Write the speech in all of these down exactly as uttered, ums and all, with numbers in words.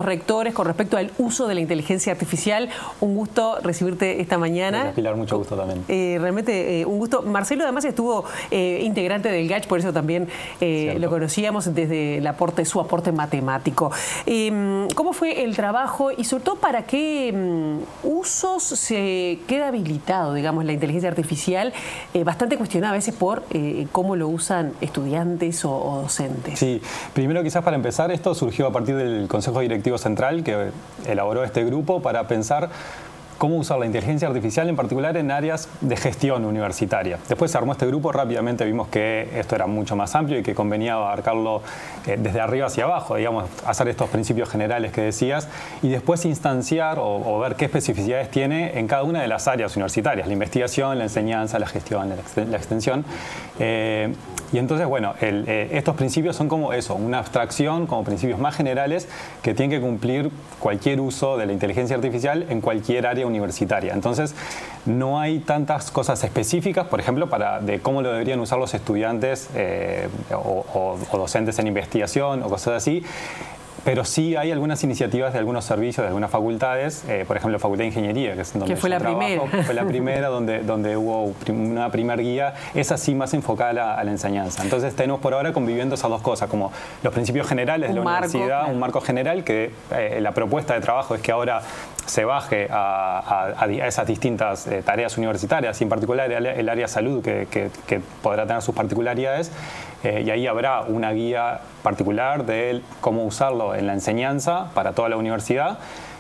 rectores con respecto al uso de la inteligencia artificial. Un gusto recibirte esta mañana. Gracias, Pilar, mucho gusto también. Eh, realmente eh, un gusto. Marcelo además estuvo eh, integrante del G A C H, por eso también eh, lo conocíamos desde el aporte, su aporte matemático. Eh, ¿Cómo fue el trabajo y sobre todo para qué um, usos se queda habilitado, digamos, la inteligencia artificial? Eh, bastante cuestionada a veces por eh, cómo lo usan estudiantes o, o docentes. Sí, primero quizás para empezar, esto surgió a partir del Consejo Directivo Central que elaboró este grupo para pensar cómo usar la inteligencia artificial, en particular en áreas de gestión universitaria. Después se armó este grupo, rápidamente vimos que esto era mucho más amplio y que convenía abarcarlo eh, desde arriba hacia abajo, digamos, hacer estos principios generales que decías, y después instanciar o, o ver qué especificidades tiene en cada una de las áreas universitarias, la investigación, la enseñanza, la gestión, la extensión. Eh, y entonces, bueno, el, eh, estos principios son como eso, una abstracción, como principios más generales que tienen que cumplir cualquier uso de la inteligencia artificial en cualquier área universitaria. Entonces, no hay tantas cosas específicas, por ejemplo, para de cómo lo deberían usar los estudiantes eh, o, o, o docentes en investigación o cosas así. Pero sí hay algunas iniciativas de algunos servicios, de algunas facultades, eh, por ejemplo, la Facultad de Ingeniería, que es donde que fue la trabajo, primera. fue la primera donde, donde hubo una primer guía, esa sí más enfocada a la, a la enseñanza. Entonces tenemos por ahora conviviendo esas dos cosas, como los principios generales de la Un marco, universidad, claro. un marco general, que eh, la propuesta de trabajo es que ahora se baje a, a, a esas distintas eh, tareas universitarias, y en particular el, el área salud, que, que, que podrá tener sus particularidades, eh, y ahí habrá una guía particular de cómo usarlo en la enseñanza para toda la universidad.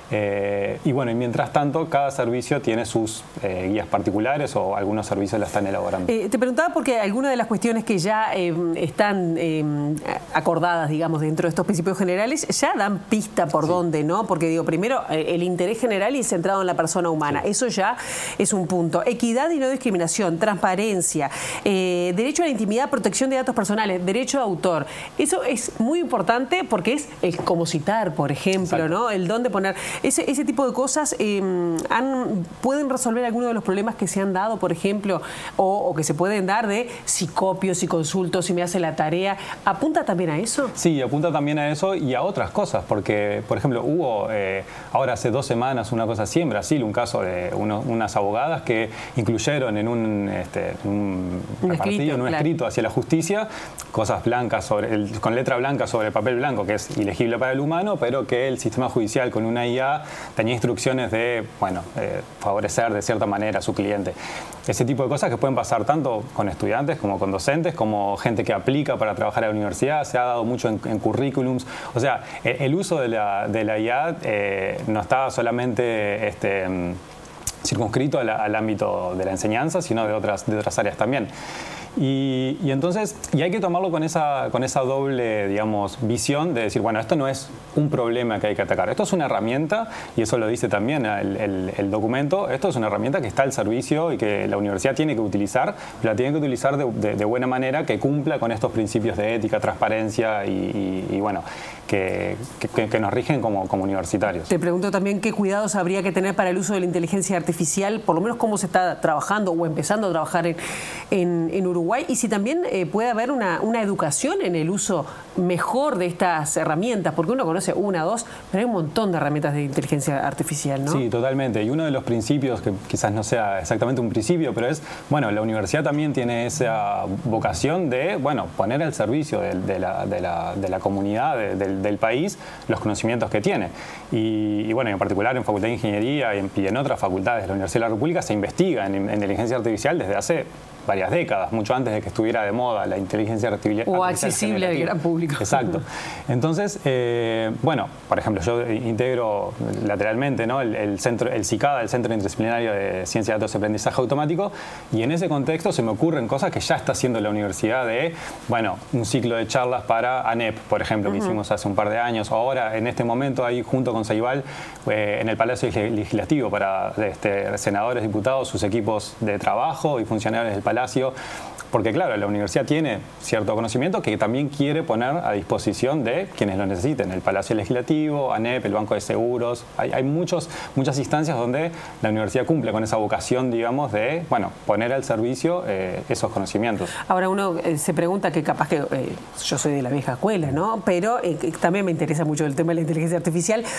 Eh, y bueno, y mientras tanto, cada servicio tiene sus eh, guías particulares o algunos servicios la están elaborando. Eh, te preguntaba porque algunas de las cuestiones que ya eh, están eh, acordadas, digamos, dentro de estos principios generales, ya dan pista por sí. dónde, ¿no? Porque digo, primero, eh, el interés general y centrado en la persona humana. Sí. Eso ya es un punto. Equidad y no discriminación, transparencia, eh, derecho a la intimidad, protección de datos personales, derecho de autor. Eso es muy importante porque es el cómo citar, por ejemplo, Exacto. ¿no? El dónde poner... Ese, ese tipo de cosas eh, han, pueden resolver algunos de los problemas que se han dado, por ejemplo, o, o que se pueden dar de si copio, si consulto, si me hace la tarea. ¿Apunta también a eso? Sí, apunta también a eso y a otras cosas, porque, por ejemplo, hubo eh, ahora hace dos semanas una cosa así en Brasil, un caso de uno, unas abogadas que incluyeron en un, este, un, un, partido, escrito, en un claro. escrito hacia la justicia, cosas blancas sobre el, con letra blanca sobre papel blanco, que es ilegible para el humano, pero que el sistema judicial con una I A tenía instrucciones de, bueno, eh, favorecer de cierta manera a su cliente. Ese tipo de cosas que pueden pasar tanto con estudiantes como con docentes, como gente que aplica para trabajar en la universidad, se ha dado mucho en, en currículums. O sea, el, el uso de la, de la I A eh, no está solamente este, circunscrito al, al ámbito de la enseñanza, sino de otras, de otras áreas también. Y, y entonces, y hay que tomarlo con esa, con esa doble, digamos, visión de decir, bueno, esto no es un problema que hay que atacar, esto es una herramienta, y eso lo dice también el, el, el documento, esto es una herramienta que está al servicio y que la universidad tiene que utilizar, pero la tiene que utilizar de, de, de buena manera, que cumpla con estos principios de ética, transparencia y, y, y bueno, que, que, que nos rigen como, como universitarios. Te pregunto también qué cuidados habría que tener para el uso de la inteligencia artificial, por lo menos cómo se está trabajando o empezando a trabajar en, en, en Uruguay. Y si también eh, puede haber una, una educación en el uso mejor de estas herramientas, porque uno conoce una, dos, pero hay un montón de herramientas de inteligencia artificial, ¿no? Sí, totalmente. Y uno de los principios, que quizás no sea exactamente un principio, pero es, bueno, la universidad también tiene esa vocación de, bueno, poner al servicio de, de, la, de, la, de la comunidad, de, del, del país, los conocimientos que tiene. Y, y bueno, en particular en Facultad de Ingeniería y en, y en otras facultades de la Universidad de la República se investiga en, en inteligencia artificial desde hace varias décadas, mucho antes de que estuviera de moda la inteligencia artificial. O accesible al gran público. Exacto. Entonces, eh, bueno, por ejemplo, yo integro lateralmente, ¿no? el, el, centro, el CICADA, el Centro Interdisciplinario de Ciencia de Datos y Aprendizaje Automático, y en ese contexto se me ocurren cosas que ya está haciendo la universidad de, bueno, un ciclo de charlas para ANEP, por ejemplo, uh-huh. que hicimos hace un par de años. Ahora, en este momento, ahí junto con Ceibal, eh, en el Palacio Legislativo para este, senadores, diputados, sus equipos de trabajo y funcionarios del Palacio, porque claro, la universidad tiene cierto conocimiento que también quiere poner a disposición de quienes lo necesiten, el Palacio Legislativo, ANEP, el Banco de Seguros, hay, hay muchos, muchas instancias donde la universidad cumple con esa vocación, digamos, de, bueno, poner al servicio eh, esos conocimientos. Ahora uno eh, se pregunta que capaz que eh, yo soy de la vieja escuela, ¿no? Pero eh, también me interesa mucho el tema de la inteligencia artificial.